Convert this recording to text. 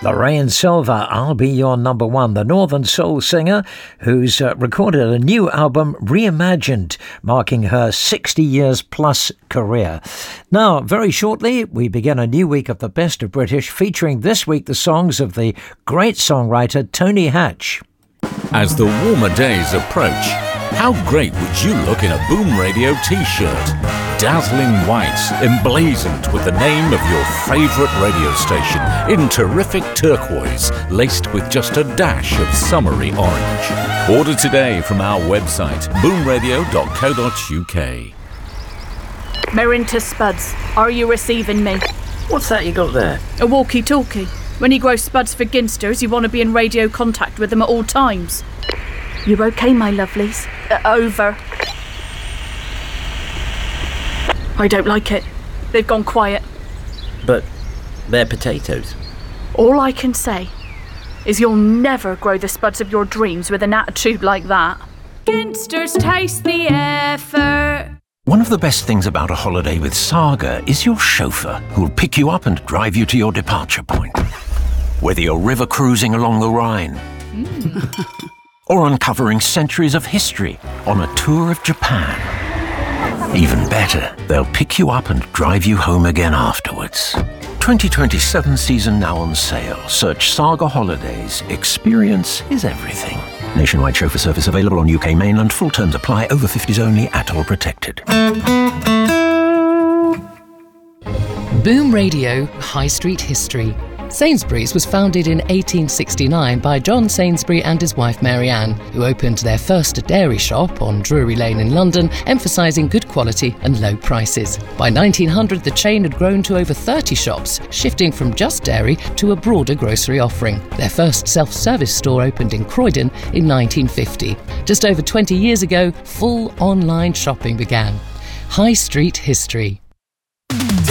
Lorraine Silva, I'll Be Your Number One, the Northern Soul singer who's recorded a new album, Reimagined, marking her 60 years plus career. Now, very shortly, we begin a new week of the Best of British, featuring this week the songs of the great songwriter Tony Hatch. As the warmer days approach, how great would you look in a Boom Radio t-shirt? Dazzling white, emblazoned with the name of your favourite radio station in terrific turquoise, laced with just a dash of summery orange. Order today from our website, boomradio.co.uk. Merinta Spuds, are you receiving me? What's that you got there? A walkie-talkie. When you grow spuds for ginsters, you want to be in radio contact with them at all times. You okay, my lovelies? Over. I don't like it. They've gone quiet. But they're potatoes. All I can say is you'll never grow the spuds of your dreams with an attitude like that. Ginsters taste the effort. One of the best things about a holiday with Saga is your chauffeur, who'll pick you up and drive you to your departure point. Whether you're river cruising along the Rhine or uncovering centuries of history on a tour of Japan. Even better, they'll pick you up and drive you home again afterwards. 2027 season now on sale. Search Saga Holidays. Experience is everything. Nationwide chauffeur service available on UK mainland. Full terms apply. Over 50s only. Atoll protected. Boom Radio High Street History. Sainsbury's was founded in 1869 by John Sainsbury and his wife Marianne, who opened their first dairy shop on Drury Lane in London, emphasising good quality and low prices. By 1900, the chain had grown to over 30 shops, shifting from just dairy to a broader grocery offering. Their first self-service store opened in Croydon in 1950. Just over 20 years ago, full online shopping began. High Street History.